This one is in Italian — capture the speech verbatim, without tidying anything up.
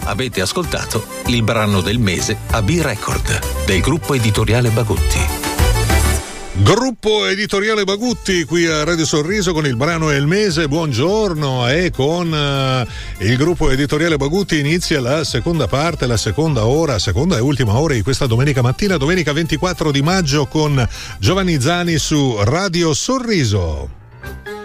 Avete ascoltato il brano del mese a B-Record del gruppo editoriale Bagutti. Gruppo editoriale Bagutti qui a Radio Sorriso con il brano El Mese. Buongiorno, e con uh, il gruppo editoriale Bagutti inizia la seconda parte, la seconda ora, seconda e ultima ora di questa domenica mattina, domenica ventiquattro di maggio, con Giovanni Zani su Radio Sorriso.